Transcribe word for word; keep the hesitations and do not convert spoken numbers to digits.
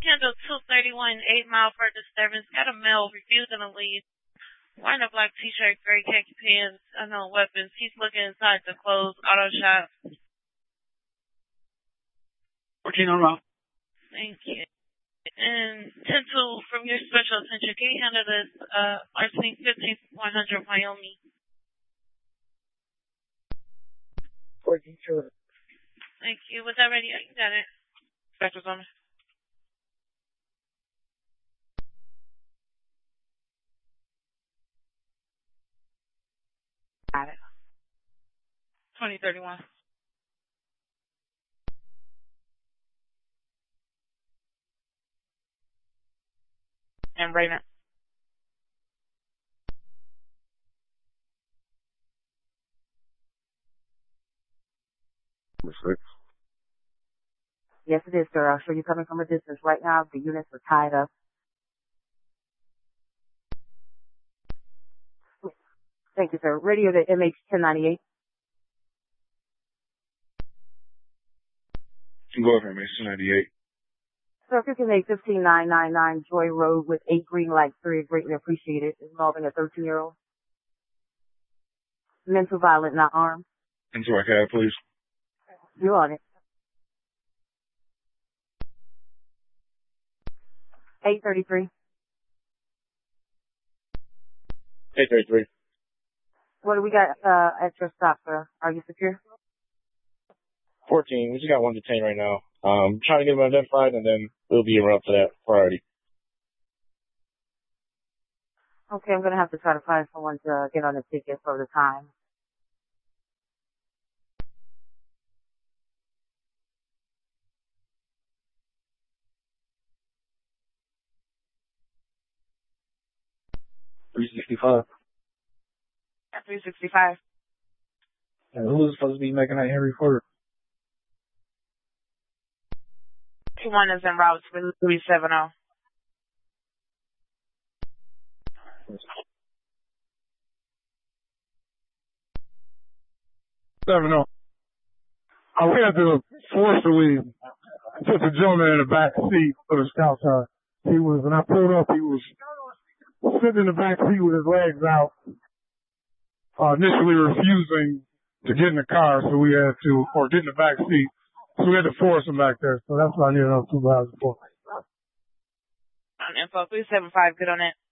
handle two thirty-one, eight mile for disturbance. Got a male refusing to leave. Wearing a black t-shirt, gray khaki pants, unknown weapons. He's looking inside the closed auto shop. fourteen on route. Thank you. And ten two, from your special attention, can you handle this, uh, Arsene fifteen one hundred Wyoming? fourteen two. Thank you. Was that ready? You got it. Factors on me. Got it. twenty thirty-one. And Raven. Six. Yes, it is, sir. I'll show you coming from a distance. Right now, the units are tied up. Thank you, sir. Radio to M H ten ninety-eight. Go ahead, M H ten ninety-eight. Sir, if you can make fifteen nine ninety-nine Joy Road with eight green lights, three, greatly appreciated. Involving a thirteen-year-old. Mental violent, not armed. Into our cab, please. You're on it. eight thirty-three. eight thirty-three. What do we got uh, at your stop, sir? Are you secure? fourteen. We just got one detained right now. Um, trying to get him identified, and then we'll be around for that priority. Okay, I'm going to have to try to find someone to get on the ticket for the time. three sixty-five. At three sixty-five. And who is supposed to be making that Henry Ford? Two one is en route to three seventy. Seven oh. I we had to forcibly put the gentleman in the back seat of the scout car. He was, when I pulled up, he was sitting in the back seat with his legs out, uh, initially refusing to get in the car, so we had to, or get in the back seat, so we had to force him back there. So that's what I needed on two hours before. On info three seven five, good on it.